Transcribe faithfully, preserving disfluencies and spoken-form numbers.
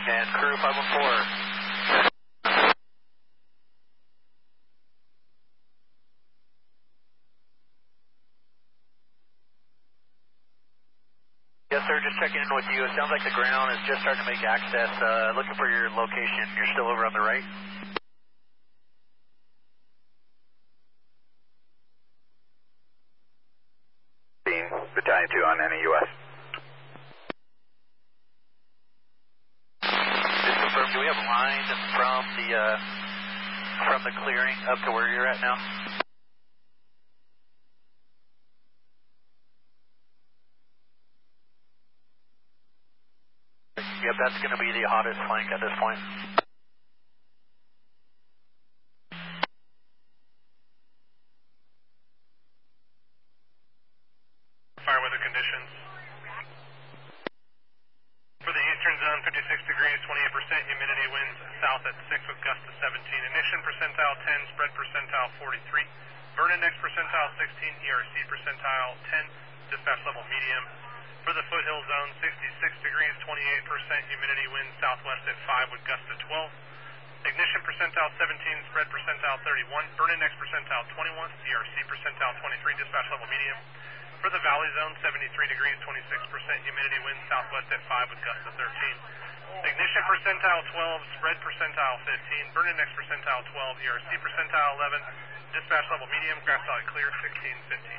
And crew five one four. Yes, sir, just checking in with you. It sounds like the ground is just starting to make access. Uh, looking for your location. You're still over on the right? Being Battalion two on N A U S. Just confirm, do we have line from the, uh, from the clearing up to where you're at now? Yep, that's going to be the hottest flank at this point. Fire weather conditions. For the eastern zone, fifty-six degrees, twenty-eight percent humidity, winds south at six with gusts to seventeen. Ignition percentile ten, spread percentile forty-three. Burn index percentile sixteen, E R C percentile ten, dispatch level medium. For the foothill zone, sixty-six degrees, twenty-eight percent humidity, winds southwest at five with gusts to twelve. Ignition percentile seventeen, spread percentile thirty-one. Burn index percentile twenty-one, E R C percentile twenty-three, dispatch level medium. For the valley zone, seventy-three degrees, twenty-six percent humidity, winds southwest at five with gusts to thirteen. Ignition percentile twelve, spread percentile fifteen, burn index percentile twelve, E R C percentile eleven, dispatch level medium, craft solid clear sixteen fifteen.